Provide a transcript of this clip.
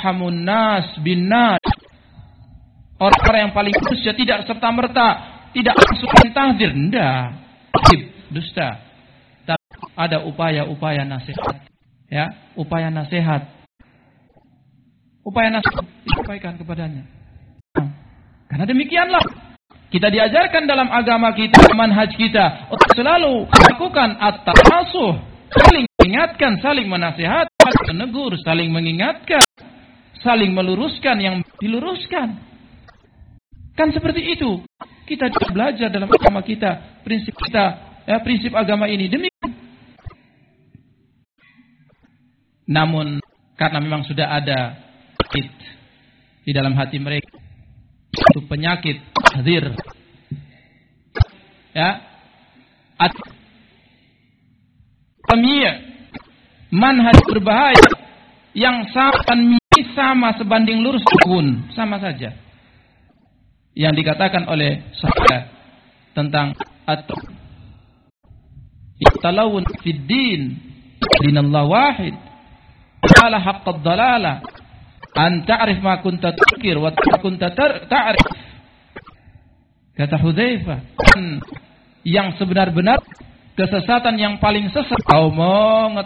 hamun nas bin nas. Orang-orang yang paling kudus ya tidak serta-merta tidak langsung tahdir, enggak. Dusta. Tapi ada upaya-upaya nasihat. Ya, upaya nasihat. Upaya nasihat disampaikan kepadanya. Karena demikianlah kita diajarkan dalam agama kita, manhaj kita untuk selalu melakukan at-tanasuh, saling mengingatkan, saling menasihat, saling menegur, saling mengingatkan, saling meluruskan yang diluruskan. Kan seperti itu. Kita juga belajar dalam agama kita, prinsip agama ini demikian. Namun karena memang sudah ada penyakit di dalam hati mereka, itu penyakit tahdzir, ya, manhaj berbahaya yang sama sebanding lurus pun sama saja. Yang dikatakan oleh sahabat tentang at-talawun fid din, dinallah wahid, ala haqqad dalalah, an ta'rif ma kunta tukir wa kunta ta'rif. Kata Hudzaifah, yang sebenar-benar kesesatan yang paling sesat kau